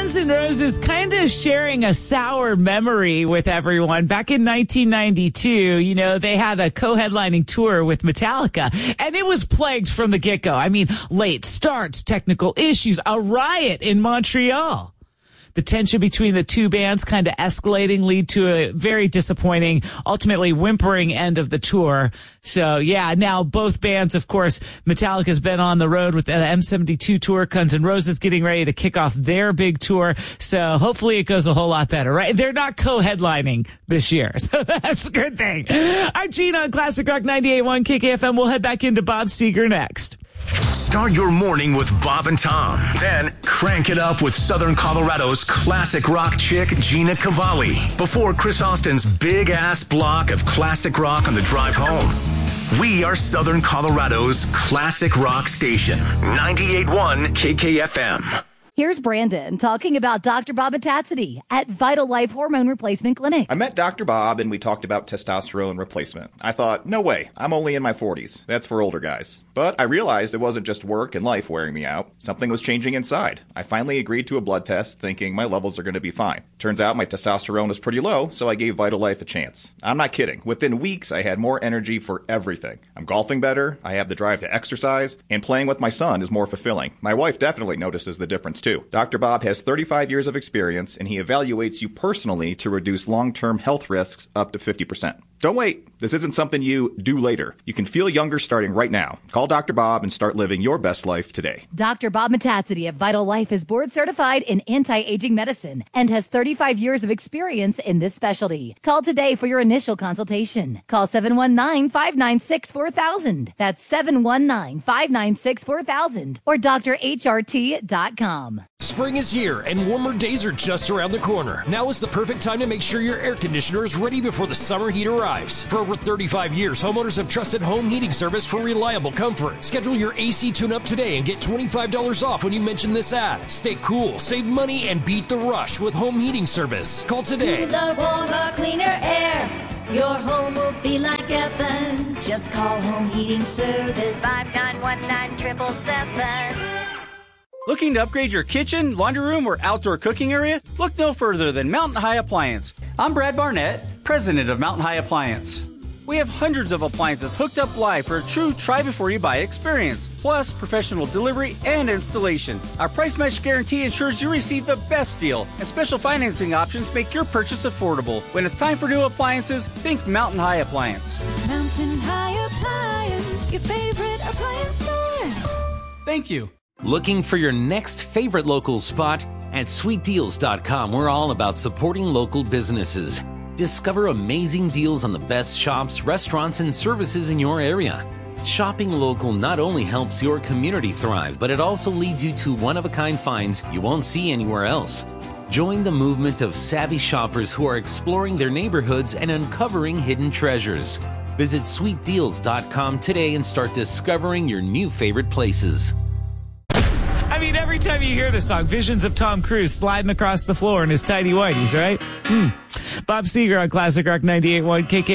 Guns N' Roses kind of sharing a sour memory with everyone. Back in 1992, they had a co-headlining tour with Metallica, and it was plagued from the get-go. I mean, late starts, technical issues, a riot in Montreal. The tension between the two bands kind of escalating lead to a very disappointing, ultimately whimpering end of the tour. So yeah, now both bands, of course, Metallica's been on the road with the M72 tour. Guns N' Roses getting ready to kick off their big tour. So hopefully it goes a whole lot better, right? They're not co-headlining this year. So that's a good thing. I'm Gina on Classic Rock 98.1 KKFM. We'll head back into Bob Seger next. Start your morning with Bob and Tom. Then crank it up with Southern Colorado's classic rock chick, Gina Cavalli. Before Chris Austin's big-ass block of classic rock on the drive home. We are Southern Colorado's classic rock station. 98.1 KKFM. Here's Brandon talking about Dr. Bob Metaxity at Vital Life Hormone Replacement Clinic. I met Dr. Bob and we talked about testosterone replacement. I thought, no way, I'm only in my 40s. That's for older guys. But I realized it wasn't just work and life wearing me out. Something was changing inside. I finally agreed to a blood test thinking my levels are going to be fine. Turns out my testosterone was pretty low, so I gave Vital Life a chance. I'm not kidding. Within weeks, I had more energy for everything. I'm golfing better, I have the drive to exercise, and playing with my son is more fulfilling. My wife definitely notices the difference too. Dr. Bob has 35 years of experience, and he evaluates you personally to reduce long-term health risks up to 50%. Don't wait. This isn't something you do later. You can feel younger starting right now. Call Dr. Bob and start living your best life today. Dr. Bob Metaxity at Vital Life is board certified in anti-aging medicine and has 35 years of experience in this specialty. Call today for your initial consultation. Call 719-596-4000. That's 719-596-4000 or drhrt.com. Spring is here and warmer days are just around the corner. Now is the perfect time to make sure your air conditioner is ready before the summer heat arrives. For over 35 years, homeowners have trusted home heating service for reliable comfort. Schedule your AC tune-up today and get $25 off when you mention this ad. Stay cool, save money, and beat the rush with home heating service. Call today. Cooler, warmer, cleaner air. Your home will feel like heaven. Just call Home Heating Service 5919-777. Looking to upgrade your kitchen, laundry room, or outdoor cooking area? Look no further than Mountain High Appliance. I'm Brad Barnett, president of Mountain High Appliance. We have hundreds of appliances hooked up live for a true try-before-you-buy experience, plus professional delivery and installation. Our price match guarantee ensures you receive the best deal, and special financing options make your purchase affordable. When it's time for new appliances, think Mountain High Appliance. Mountain High Appliance, your favorite appliance store. Thank you. Looking for your next favorite local spot? At sweetdeals.com, we're all about supporting local businesses. Discover amazing deals on the best shops, restaurants, and services in your area. Shopping local not only helps your community thrive, but it also leads you to one-of-a-kind finds you won't see anywhere else. Join the movement of savvy shoppers who are exploring their neighborhoods and uncovering hidden treasures. Visit sweetdeals.com today and start discovering your new favorite places. I mean, every time you hear this song, visions of Tom Cruise sliding across the floor in his tidy whities, right? Bob Seger on Classic Rock 98.1 KK.